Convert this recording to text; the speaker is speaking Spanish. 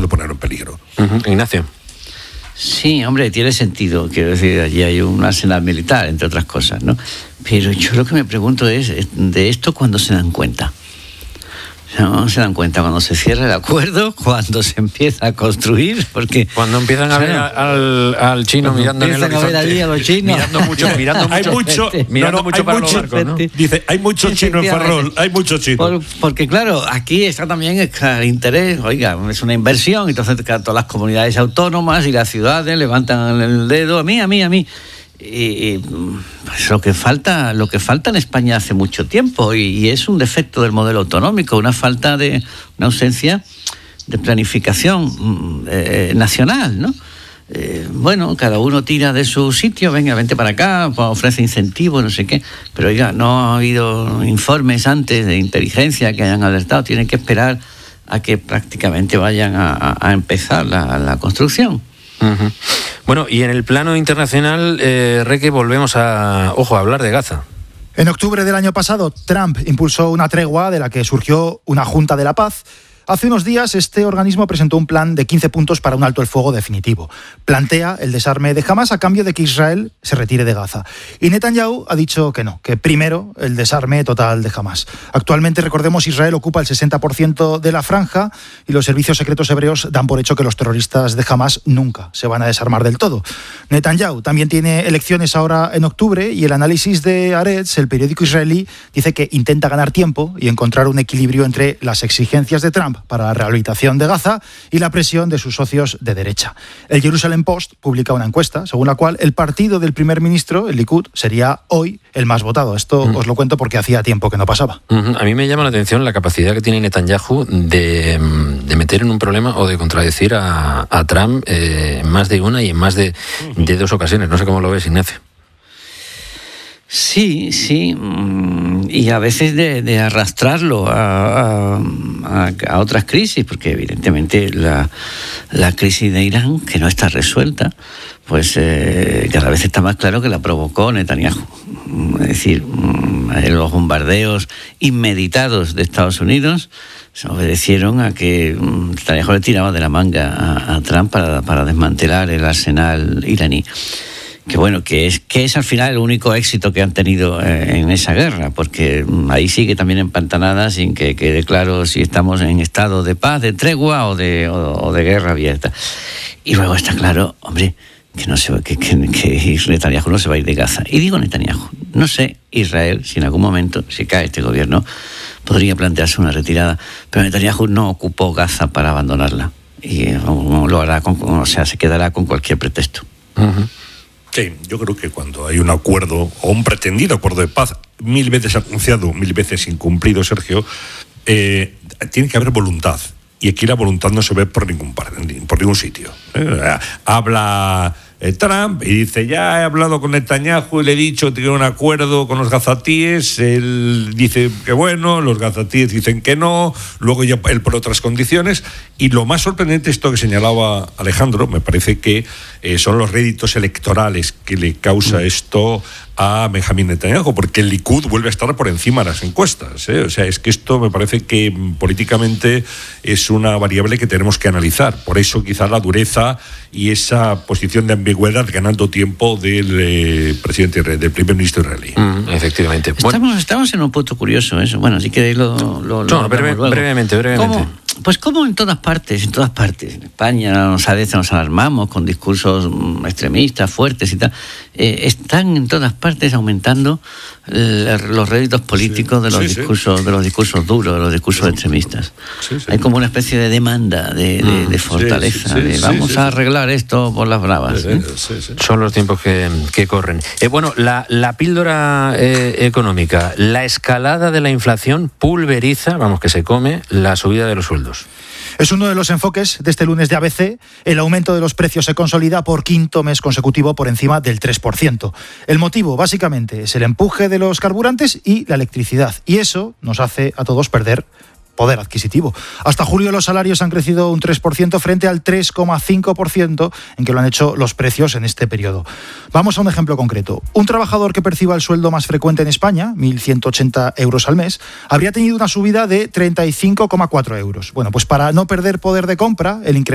puede poner en peligro. Ignacio. Sí, hombre, tiene sentido. Quiero decir, allí hay un arsenal militar, entre otras cosas, ¿no? Pero yo lo que me pregunto es, de esto, ¿cuándo se dan cuenta? No se dan cuenta cuando se cierra el acuerdo, cuando se empieza a construir, porque cuando empiezan a ver al chino mirando en el horizonte, a los chinos. mirando mucho para los barcos, ¿no? Dice, hay mucho chino en Ferrol, hay mucho chino. Porque claro, aquí está también el interés, oiga, es una inversión, entonces todas las comunidades autónomas y las ciudades levantan el dedo, a mí. Y pues lo que falta en España hace mucho tiempo, y es un defecto del modelo autonómico, una ausencia de planificación nacional, ¿no? Bueno, cada uno tira de su sitio, venga, vente para acá, ofrece incentivos, no sé qué, pero oiga, no ha habido informes antes de inteligencia que hayan alertado, tienen que esperar a que prácticamente vayan a empezar la construcción. Uh-huh. Bueno, y en el plano internacional, Reque, volvemos a hablar de Gaza. En octubre del año pasado, Trump impulsó una tregua de la que surgió una Junta de la Paz. Hace unos días, este organismo presentó un plan de 15 puntos para un alto el fuego definitivo. Plantea el desarme de Hamás a cambio de que Israel se retire de Gaza. Y Netanyahu ha dicho que no, que primero el desarme total de Hamás. Actualmente, recordemos, Israel ocupa el 60% de la franja y los servicios secretos hebreos dan por hecho que los terroristas de Hamás nunca se van a desarmar del todo. Netanyahu también tiene elecciones ahora en octubre y el análisis de Haaretz, el periódico israelí, dice que intenta ganar tiempo y encontrar un equilibrio entre las exigencias de Trump para la rehabilitación de Gaza y la presión de sus socios de derecha. El Jerusalem Post publica una encuesta según la cual el partido del primer ministro, el Likud, sería hoy el más votado. Esto os lo cuento porque hacía tiempo que no pasaba. A mí me llama la atención la capacidad que tiene Netanyahu de meter en un problema o de contradecir a Trump en más de una y en más de dos ocasiones. No sé cómo lo ves, Ignacio. Sí, y a veces de arrastrarlo a otras crisis, porque evidentemente la crisis de Irán, que no está resuelta, pues cada vez está más claro que la provocó Netanyahu. Es decir, los bombardeos inmeditados de Estados Unidos se obedecieron a que Netanyahu le tiraba de la manga a Trump para desmantelar el arsenal iraní. Que bueno, que es al final el único éxito que han tenido en esa guerra, porque ahí sigue también empantanada sin que quede claro si estamos en estado de paz, de tregua o de guerra abierta. Y luego está claro, hombre, que Netanyahu no se va a ir de Gaza. Y digo Netanyahu, no sé Israel si en algún momento, si cae este gobierno, podría plantearse una retirada, pero Netanyahu no ocupó Gaza para abandonarla y lo hará se quedará con cualquier pretexto. Uh-huh. Sí, yo creo que cuando hay un acuerdo o un pretendido acuerdo de paz, 1000 veces anunciado, 1000 veces incumplido, Sergio, tiene que haber voluntad. Y aquí la voluntad no se ve por ningún sitio. Habla Trump y dice, ya he hablado con Netanyahu y le he dicho que tiene un acuerdo con los gazatíes. Él dice que bueno, los gazatíes dicen que no, luego ya él por otras condiciones. Y lo más sorprendente, esto que señalaba Alejandro, me parece que son los réditos electorales que le causa esto a Benjamín Netanyahu, porque el Likud vuelve a estar por encima de las encuestas, ¿eh? O sea, es que esto me parece que políticamente es una variable que tenemos que analizar. Por eso quizás la dureza y esa posición de ambigüedad ganando tiempo del del primer ministro israelí. Efectivamente. Estamos en un punto curioso, eso. Bueno, así que brevemente. Como en todas partes, en España a veces nos alarmamos con discursos extremistas, fuertes y tal, están en todas partes aumentando los réditos políticos de los discursos duros, de los discursos extremistas. Hay como una especie de demanda de fortaleza, vamos a arreglar esto por las bravas. Son los tiempos que corren. La píldora económica, la escalada de la inflación pulveriza, que se come la subida de los sueldos. Es uno de los enfoques de este lunes de ABC. El aumento de los precios se consolida por quinto mes consecutivo por encima del 3%. El motivo, básicamente, es el empuje de los carburantes y la electricidad. Y eso nos hace a todos perder poder adquisitivo. Hasta julio los salarios han crecido un 3% frente al 3,5% en que lo han hecho los precios en este periodo. Vamos a un ejemplo concreto. Un trabajador que perciba el sueldo más frecuente en España, 1.180 euros al mes, habría tenido una subida de 35,4 euros. Bueno, pues para no perder poder de compra, el incremento